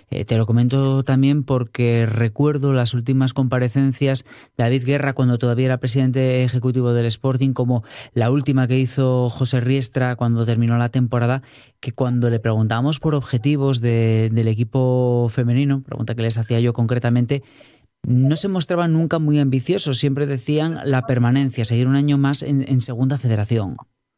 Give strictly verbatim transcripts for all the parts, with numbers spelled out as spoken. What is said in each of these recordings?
Eh, te lo comento también porque recuerdo las últimas comparecencias de David Guerra cuando todavía era presidente ejecutivo del Sporting, como la última que hizo José Riestra cuando terminó la temporada, que cuando le preguntábamos por objetivos de, del equipo femenino, pregunta que les hacía yo concretamente, no se mostraban nunca muy ambiciosos, siempre decían la permanencia, seguir un año más en, en Segunda Federación.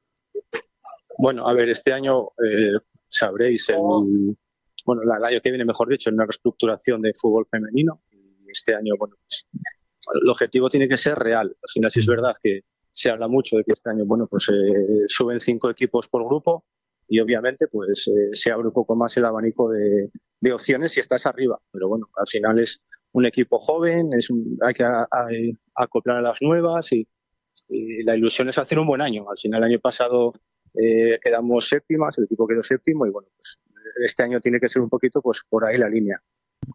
Bueno, a ver, este año eh, sabréis, el, bueno, el año que viene, mejor dicho, en una reestructuración de fútbol femenino. Y este año, bueno, pues el objetivo tiene que ser real. Al final, sí es verdad que se habla mucho de que este año, bueno, pues eh, suben cinco equipos por grupo y obviamente, pues eh, se abre un poco más el abanico de, de opciones si estás arriba. Pero bueno, al final es un equipo joven, es un, hay que a, a, a acoplar a las nuevas y, y la ilusión es hacer un buen año. Al final, el año pasado eh, quedamos séptimas, el equipo quedó séptimo y bueno, pues este año tiene que ser un poquito pues por ahí la línea.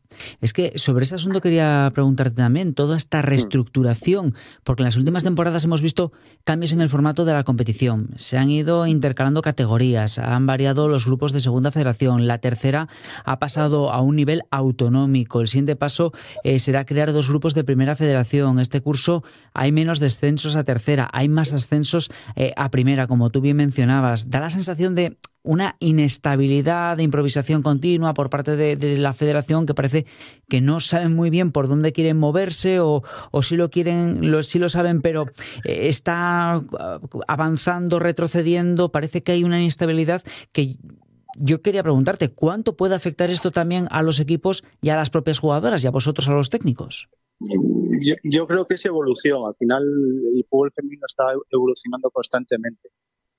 Es que sobre ese asunto quería preguntarte también, toda esta reestructuración, porque en las últimas temporadas hemos visto cambios en el formato de la competición, se han ido intercalando categorías, han variado los grupos de Segunda Federación, la tercera ha pasado a un nivel autonómico, el siguiente paso eh, será crear dos grupos de Primera Federación, este curso hay menos descensos a tercera, hay más ascensos eh, a primera, como tú bien mencionabas, da la sensación de una inestabilidad de improvisación continua por parte de, de la federación que parece que no saben muy bien por dónde quieren moverse o, o si lo quieren, lo, sí lo saben, pero eh, está avanzando, retrocediendo, parece que hay una inestabilidad que yo quería preguntarte, ¿cuánto puede afectar esto también a los equipos y a las propias jugadoras y a vosotros, a los técnicos? Yo, yo creo que es evolución, al final el fútbol femenino está evolucionando constantemente.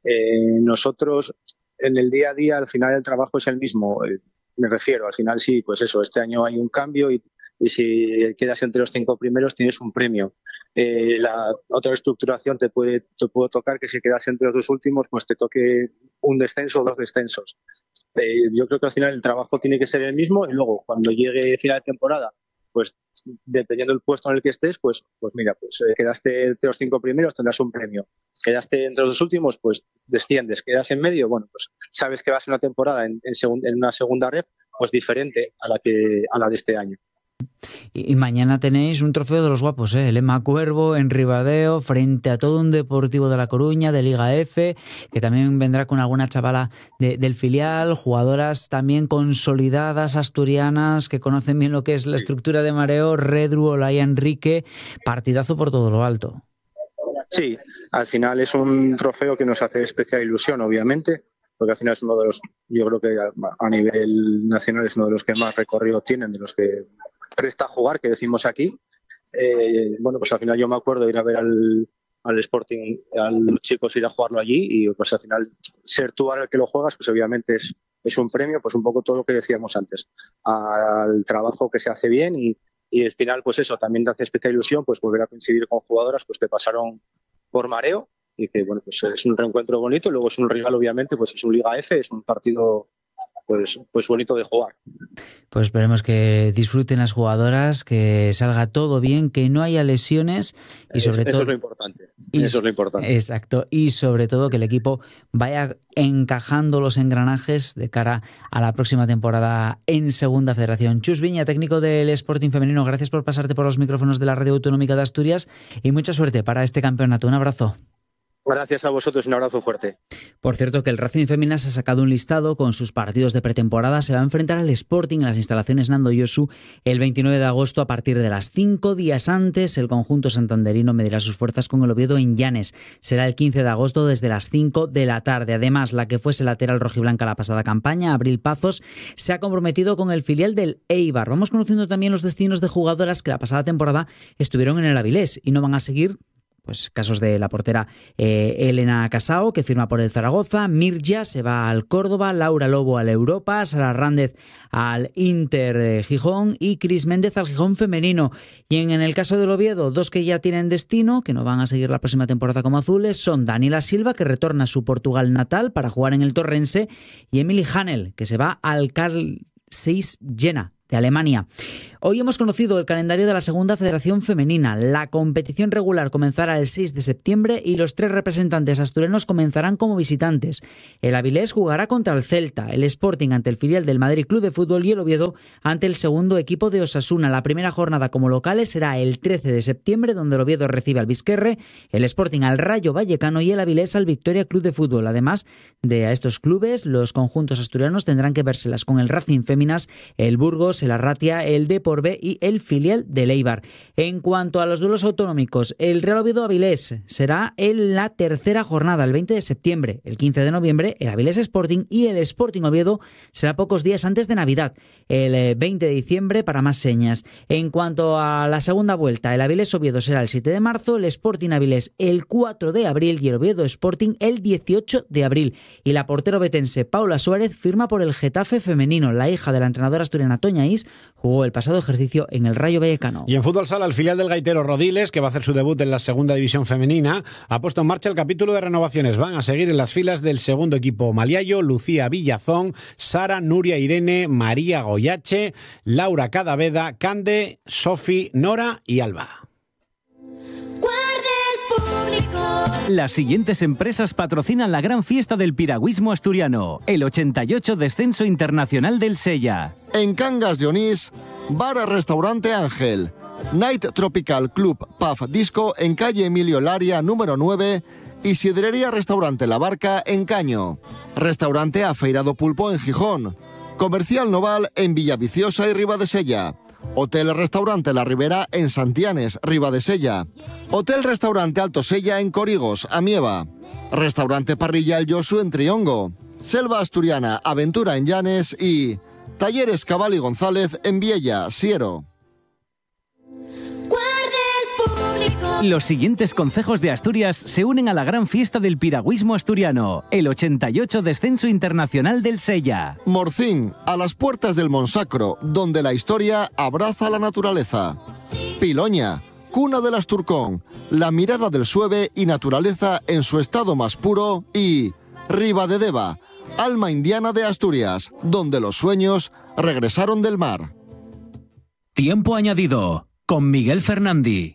Eh, nosotros en el día a día al final el trabajo es el mismo, me refiero, al final sí, pues eso, este año hay un cambio y, y si quedas entre los cinco primeros tienes un premio. Eh, la otra estructuración te puede, te puede tocar que si quedas entre los dos últimos pues te toque un descenso o dos descensos. Eh, yo creo que al final el trabajo tiene que ser el mismo y luego cuando llegue final de temporada, pues dependiendo del puesto en el que estés, pues, pues mira, pues eh, quedaste entre los cinco primeros, tendrás un premio. Quedaste entre los dos últimos, pues desciendes. Quedas en medio, bueno, pues sabes que vas a una temporada en, en, segun, en una segunda rep, pues diferente a la que a la de este año. Y, y mañana tenéis un trofeo de los guapos, ¿eh? El Ema Cuervo en Ribadeo, frente a todo un Deportivo de La Coruña, de Liga F, que también vendrá con alguna chavala de, del filial, jugadoras también consolidadas, asturianas, que conocen bien lo que es la estructura de mareo, Redru, Olaya Enrique, partidazo por todo lo alto. Sí, al final es un trofeo que nos hace especial ilusión, obviamente, porque al final es uno de los, yo creo que a, a nivel nacional es uno de los que más recorrido tienen, de los que presta a jugar, que decimos aquí. Eh, bueno, pues al final yo me acuerdo de ir a ver al, al Sporting, a los chicos ir a jugarlo allí y pues al final ser tú ahora el que lo juegas, pues obviamente es, es un premio, pues un poco todo lo que decíamos antes, al trabajo que se hace bien y Y al final, pues eso, también te hace especial ilusión pues volver a coincidir con jugadoras pues que pasaron por mareo y que, bueno, pues es un reencuentro bonito. Luego es un rival, obviamente, pues es un Liga F, es un partido pues, pues bonito de jugar. Pues esperemos que disfruten las jugadoras, que salga todo bien, que no haya lesiones y sobre eso, todo... Eso es lo importante. Y, eso es lo importante. Exacto. Y sobre todo que el equipo vaya encajando los engranajes de cara a la próxima temporada en Segunda Federación. Chus Viña, técnico del Sporting Femenino, gracias por pasarte por los micrófonos de la Radio Autonómica de Asturias y mucha suerte para este campeonato. Un abrazo. Gracias a vosotros, un abrazo fuerte. Por cierto, que el Racing Féminas ha sacado un listado con sus partidos de pretemporada. Se va a enfrentar al Sporting en las instalaciones Nando Yosu el veintinueve de agosto a partir de las cinco. Días antes, el conjunto santanderino medirá sus fuerzas con el Oviedo en Llanes. Será el quince de agosto desde las cinco de la tarde. Además, la que fuese lateral rojiblanca la pasada campaña, Abril Pazos, se ha comprometido con el filial del Eibar. Vamos conociendo también los destinos de jugadoras que la pasada temporada estuvieron en el Avilés y no van a seguir. Pues casos de la portera eh, Elena Casao, que firma por el Zaragoza, Mirja se va al Córdoba, Laura Lobo al Europa, Sara Rández al Inter eh, Gijón y Cris Méndez al Gijón femenino. Y en, en el caso del Oviedo, dos que ya tienen destino, que no van a seguir la próxima temporada como azules, son Daniela Silva, que retorna a su Portugal natal para jugar en el Torrense, y Emily Hanel, que se va al Carl Zeiss Jena de Alemania. Hoy hemos conocido el calendario de la Segunda Federación Femenina. La competición regular comenzará el seis de septiembre y los tres representantes asturianos comenzarán como visitantes. El Avilés jugará contra el Celta, el Sporting ante el filial del Madrid Club de Fútbol y el Oviedo ante el segundo equipo de Osasuna. La primera jornada como locales será el trece de septiembre, donde el Oviedo recibe al Vizquerre, el Sporting al Rayo Vallecano y el Avilés al Victoria Club de Fútbol. Además de a estos clubes, los conjuntos asturianos tendrán que vérselas con el Racing Féminas, el Burgos, el Arratia, el Depor B y el filial del Eibar. En cuanto a los duelos autonómicos, el Real Oviedo Avilés será en la tercera jornada, el veinte de septiembre. El quince de noviembre, el Avilés Sporting y el Sporting Oviedo será pocos días antes de Navidad, el veinte de diciembre para más señas. En cuanto a la segunda vuelta, el Avilés Oviedo será el siete de marzo, el Sporting Avilés el cuatro de abril y el Oviedo Sporting el dieciocho de abril. Y la portera ovetense Paula Suárez firma por el Getafe femenino. La hija de la entrenadora asturiana Toña Is jugó el pasado ejercicio en el Rayo Vallecano. Y en fútbol sala, el filial del gaitero Rodiles, que va a hacer su debut en la segunda división femenina, ha puesto en marcha el capítulo de renovaciones. Van a seguir en las filas del segundo equipo Maliayo, Lucía Villazón, Sara, Nuria Irene, María Goyache, Laura Cadaveda, Cande, Sofi, Nora y Alba. Las siguientes empresas patrocinan la gran fiesta del piragüismo asturiano, el ochenta y ocho Descenso Internacional del Sella. En Cangas de Onís, Bar Restaurante Ángel, Night Tropical Club Puff Disco en calle Emilio Laria número nueve y Sidrería Restaurante La Barca en Caño. Restaurante Afeirado Pulpo en Gijón, Comercial Noval en Villaviciosa y Ribadesella. Hotel Restaurante La Ribera en Santianes, Ribadesella. Hotel Restaurante Alto Sella en Corigos, Amieva. Restaurante Parrilla El Yosu en Triongo. Selva Asturiana Aventura en Llanes y Talleres Cabal y González en Viella, Siero. Los siguientes concejos de Asturias se unen a la gran fiesta del piragüismo asturiano, el ochenta y ocho Descenso Internacional del Sella. Morcín, a las puertas del Monsacro, donde la historia abraza la naturaleza. Piloña, cuna del Asturcón, la mirada del Sueve y naturaleza en su estado más puro. Y Ribadedeva, alma indiana de Asturias, donde los sueños regresaron del mar. Tiempo añadido, con Miguel Fernandi.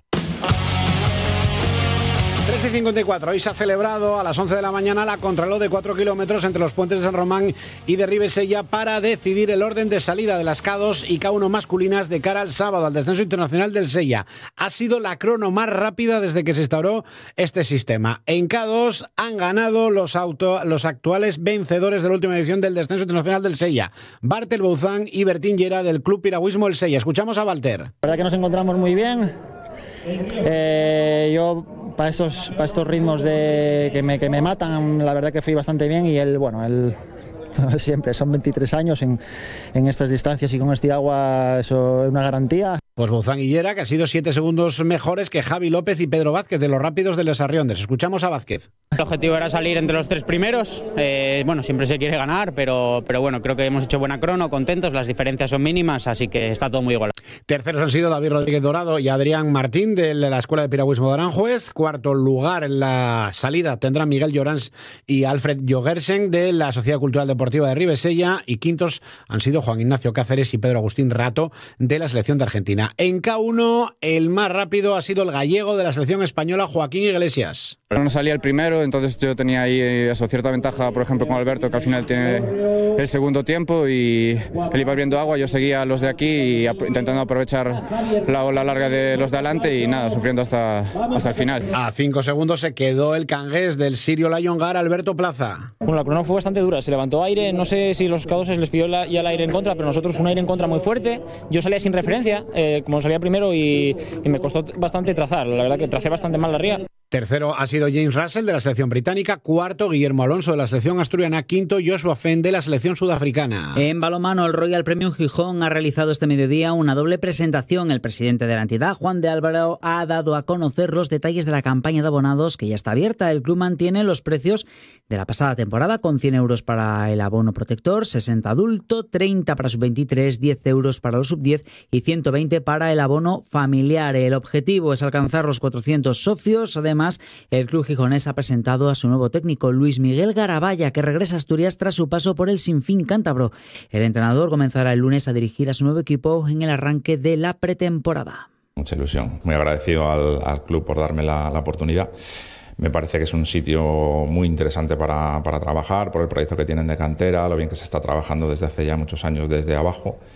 trece y cincuenta y cuatro. Hoy se ha celebrado a las once de la mañana la contrarreloj de cuatro kilómetros entre los puentes de San Román y de Ribesella para decidir el orden de salida de las K dos y K uno masculinas de cara al sábado, al Descenso Internacional del Sella. Ha sido la crono más rápida desde que se instauró este sistema. En K dos han ganado los, auto, los actuales vencedores de la última edición del Descenso Internacional del Sella, Bartel Bouzán y Bertín Llera del Club Piragüismo El Sella. Escuchamos a Walter. La verdad que nos encontramos muy bien. Eh, yo para estos, para estos ritmos de que me, que me matan, la verdad que fui bastante bien y él, bueno, él siempre son veintitrés años en, en estas distancias y con este agua, eso es una garantía. Pues Bouzán y Llera, que ha sido siete segundos mejores que Javi López y Pedro Vázquez de los rápidos de los Arriondes. Escuchamos a Vázquez. El objetivo era salir entre los tres primeros. Eh, bueno, siempre se quiere ganar, pero, pero bueno, creo que hemos hecho buena crono, contentos, las diferencias son mínimas, así que está todo muy igual. Terceros han sido David Rodríguez Dorado y Adrián Martín de la Escuela de Piragüismo de Aranjuez. Cuarto lugar en la salida tendrán Miguel Llorans y Alfred Jogersen de la Sociedad Cultural Deportiva de Ribesella. Y quintos han sido Juan Ignacio Cáceres y Pedro Agustín Rato de la Selección de Argentina. En K uno, el más rápido ha sido el gallego de la Selección Española, Joaquín Iglesias. No salía el primero, entonces yo tenía ahí eso, cierta ventaja, por ejemplo, con Alberto, que al final tiene el segundo tiempo y él iba abriendo agua, yo seguía a los de aquí y intentando aprovechar la ola larga de los de adelante y nada, sufriendo hasta, hasta el final. A cinco segundos se quedó el cangués del Sirio Lion Gar, Alberto Plaza. Bueno, la crono fue bastante dura, se levantó aire, no sé si los K dos les pidió la, ya el aire en contra, pero nosotros un aire en contra muy fuerte, yo salía sin referencia, eh, como salía primero y, y me costó bastante trazar, la verdad que tracé bastante mal la ría. Tercero ha sido James Russell de la selección británica, cuarto Guillermo Alonso de la selección asturiana, quinto Joshua Fenn de la selección sudafricana. En balonmano, el Royal Premium Gijón ha realizado este mediodía una doble presentación. El presidente de la entidad, Juan de Álvaro, ha dado a conocer los detalles de la campaña de abonados que ya está abierta. El club mantiene los precios de la pasada temporada con cien euros para el abono protector, sesenta adulto, treinta para sub veintitrés, diez euros para los sub diez y ciento veinte para el abono familiar. El objetivo es alcanzar los cuatrocientos socios. Además, más, el club gijonés ha presentado a su nuevo técnico, Luis Miguel Garabaya, que regresa a Asturias tras su paso por el Sinfín cántabro. El entrenador comenzará el lunes a dirigir a su nuevo equipo en el arranque de la pretemporada. Mucha ilusión, muy agradecido al, al club por darme la, la oportunidad. Me parece que es un sitio muy interesante para, para trabajar, por el proyecto que tienen de cantera, lo bien que se está trabajando desde hace ya muchos años desde abajo.